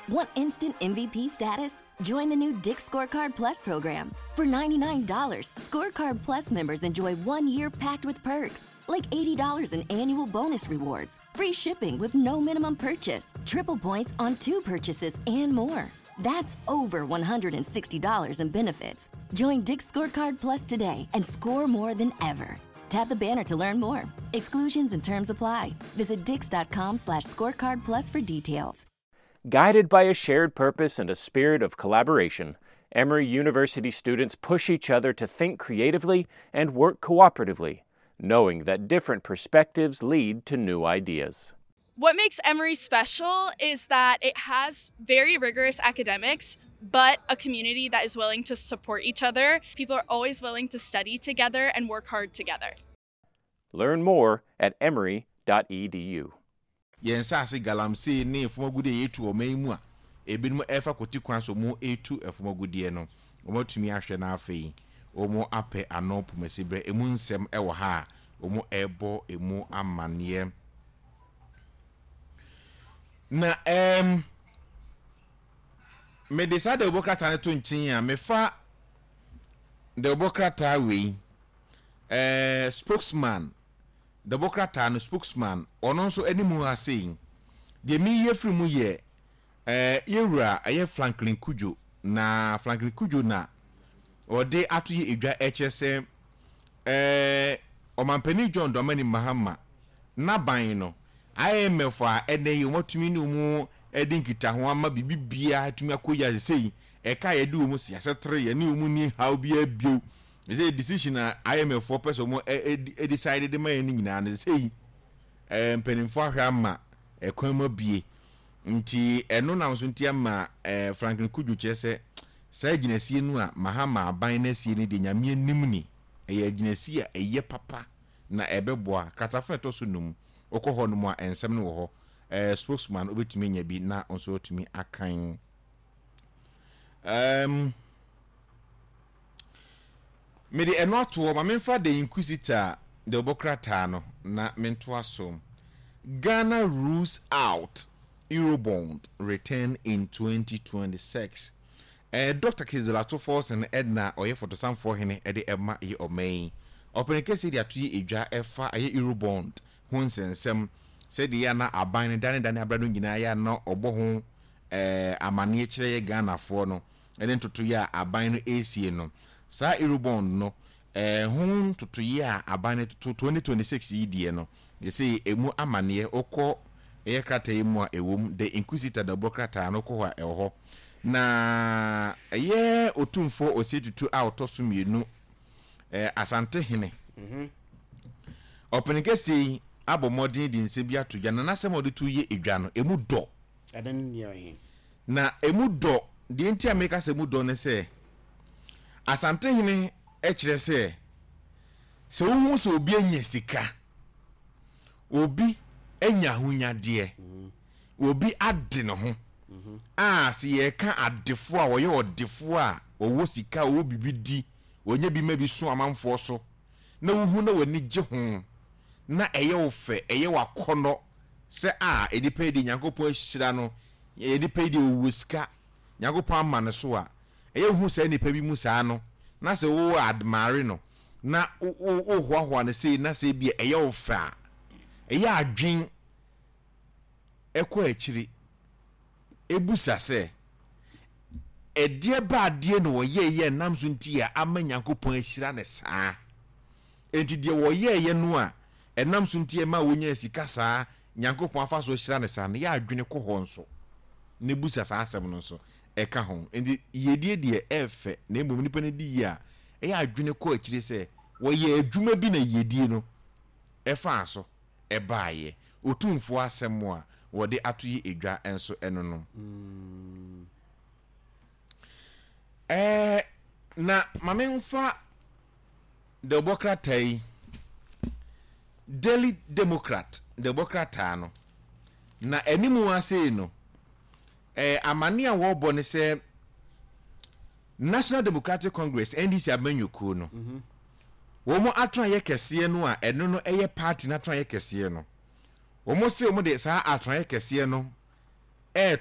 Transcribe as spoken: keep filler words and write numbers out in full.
Want instant M V P status? Join the new Dick's Scorecard Plus program. For ninety-nine dollars, Scorecard Plus members enjoy one year packed with perks, like eighty dollars in annual bonus rewards, free shipping with no minimum purchase, triple points on two purchases, and more. That's over one hundred sixty dollars in benefits. Join Dick's Scorecard Plus today and score more than ever. Tap the banner to learn more. Exclusions and terms apply. Visit dix.com slash scorecard plus for details. Guided by a shared purpose and a spirit of collaboration, Emory University students push each other to think creatively and work cooperatively, knowing that different perspectives lead to new ideas. What makes Emory special is that it has very rigorous academics, but a community that is willing to support each other. People are always willing to study together and work hard together. Learn more at emory dot e d u. Yen sase galamsey ne efumagude yetu omaimu a ebinum efa koti kwan so mu etu efumagude no omotumi ahwe na afei omo ape anop mesibre emu nsem ewo ha omo ebo emu amane na em me decide obokrata ne to nchin a me fa de obokrata we eh spokesman the Bokrata no spokesman ono nso animu aseyin de mi ye free mu ye eh yewura aye Franklin Kujo na Franklin Kujo na ode atoye edwa ehese eh omampani John Domani Mahama na ban no I M F a ene yi motumi ni mu edinkita ho ama bibibia atumi akoya sei e ka ye du mu siase tre ye ni mu ni how bia bio. Is a decision I am a four person more decided the man in and say, and penning for him, a quemo be. Nti eno na nsuntiama eh Franklin Kuju chese sa ginesi enu Mahama abanesi ni de nyame nimni e ginesi a eye papa na ebeboa katafeto so num okoho no a ensem no ho eh spokesman obetumi nya bi na onso otumi akan um me de eno ato ma memfa de inquisitor de obokrata no na mento aso. Ghana rules out Eurobond return in twenty twenty-six. Eh Doctor Kizelato Force and Edna oye photosam for hene ede ema ye omei. Open case dia to ye edwa efa aye Eurobond ho nsensem said ya na aban dan dan abra no nyina ya na obo ho eh amane kire ye Ghana fo no ene ntoto ya aban no esie no sa Eurobond no eh ho toto ya aban to twenty twenty-six yi no they say emu amane okọ e krata emu a ewom the inquisitor the bokrata no ko ha eho na ye otumfo osetutu a otoso mienu eh asante hene mhm openike sei abomodin di nsebi atoja na nasem odetu ye edwa no emu do adan ye na emu do di enti ameka se emu do ne se asante hene e kire se se wo so obi anya sika obi enya hunyade obi ade no ho ah si ye ka adefo a wo ye odefo a owo sika owo bibidi onye bi ma bi so amanfo so na wuhu na wani gye ho na eye ofe eye wakono se a edipa di Nyankopon ahira no edipa di owo sika Nyankopon ama ne so a eye hu se nipa bi mu saa no na se wo admire no na o hoahoa ne sei na se bi eye ofe a eye adwen ekọ akiri ebusa se edie ba adie no wo ye ye nam so nti ya ama Nyankopon ahira ne saa enti die wo ye ye no a enam so nti ma wonya sika saa Nyankopon afa so ahira ne saa ne ya adwene kọ ho nso ne busa saa asem no nso eka ho enti yedie die efe na emom nipa ne di ya e ya adwene kọ akiri se wo ye adwuma bi na yedie no efa so e baaye otumfo asem a wode atoyi edwa enso eno no mm. eh na mamenfa the Democrat Daily Democrat the Democrat no na animu ase no eh amane a wo bo ne se National Democratic Congress N D C amanyuku no mhm wo mo atran ye kese no a eno no eye party na atran ye kese no Omo se omo de sa atran kese no e